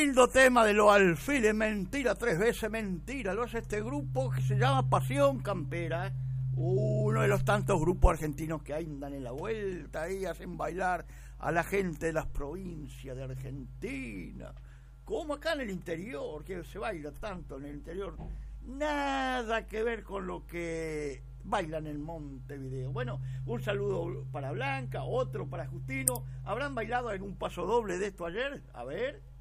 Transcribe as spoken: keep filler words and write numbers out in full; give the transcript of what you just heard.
lindo tema de los alfiles, mentira, tres veces mentira. Lo hace este grupo que se llama Pasión Campera. Uno de los tantos grupos argentinos que andan en la vuelta y hacen bailar a la gente de las provincias de Argentina. Como acá en el interior, que se baila tanto en el interior. Nada que ver con lo que bailan en Montevideo. Bueno, un saludo para Blanca, otro para Justino. ¿Habrán bailado en un paso doble de esto ayer? A ver...